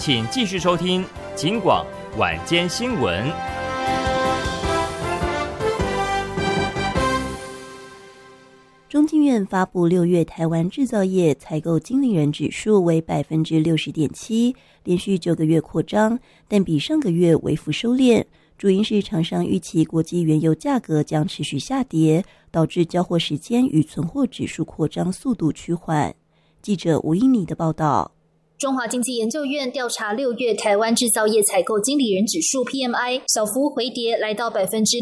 请继续收听警广晚间新闻。 中经院发布6月台湾制造业采购经理人指数为 60.7%， 连续9个月扩张，但比上个月微幅收敛，主因是厂商预期国际原油价格将持续下跌，导致交货时间与存货指数扩张速度趋缓。记者吴英妮的报道。 中华经济研究院调查6月台湾制造业采购经理人指数 PMI 小幅回跌，来到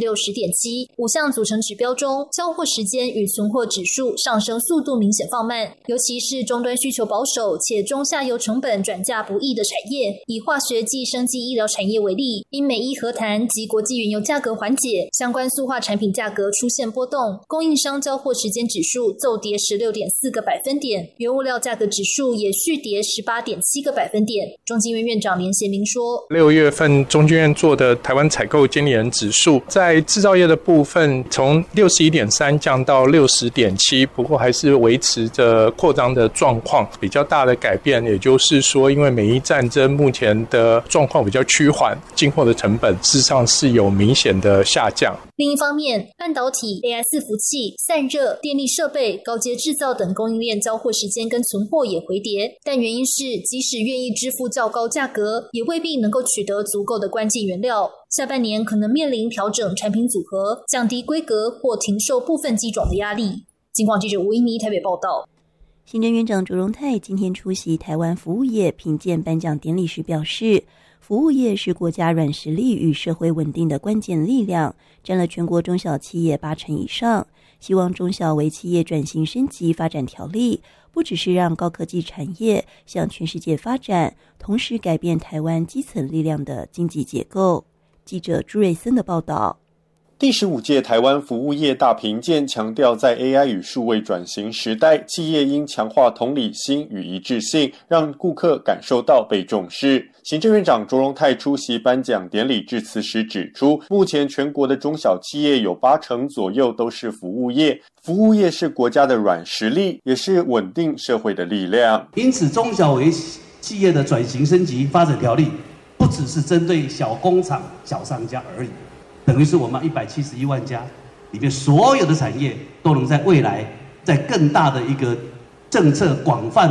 60.7%。5项组成指标中，交货时间与存货指数上升速度明显放慢，尤其是终端需求保守且中下游成本转嫁不易的产业，以化学暨生技医疗产业为例，因美伊和谈及国际原油价格缓解，相关塑化产品价格出现波动，供应商交货时间指数骤跌 16.4 个百分点，原物料价格指数也续跌 18.7个百分点。中经院院长连贤明说 ，6月份中经院做的台湾采购经理人指数，在制造业的部分从 61.3 降到 60.7， 不过还是维持着扩张的状况。比较大的改变，也就是说，因为美伊战争目前的状况比较趋缓，进货的成本事实上是有明显的下降。 另一方面，半导体、AI 伺服器、散热、电力设备、高阶制造等供应链交货时间跟存货也回跌，但原因是即使愿意支付较高价格，也未必能够取得足够的关键原料。下半年可能面临调整产品组合、降低规格或停售部分机种的压力。警广记者吴英妮台北报道。 行政院长卓荣泰今天出席台湾服务业评鉴颁奖典礼时表示，服务业是国家软实力与社会稳定的关键力量，占了全国中小企业80%以上。希望中小微企业转型升级发展条例，不只是让高科技产业向全世界发展，同时改变台湾基层力量的经济结构。记者朱瑞森的报道。 第15届台湾服务业大评鉴强调，在 AI 与数位转型时代，企业应强化同理心与一致性，让顾客感受到被重视。行政院长卓荣泰出席颁奖典礼致辞时指出，目前全国的中小企业有80%左右都是服务业，服务业是国家的软实力，也是稳定社会的力量。 因此，中小微企业的转型升级发展条例，不只是针对小工厂、小商家而已。等于是我们171万家里面所有的产业都能在未来在更大的一个政策广泛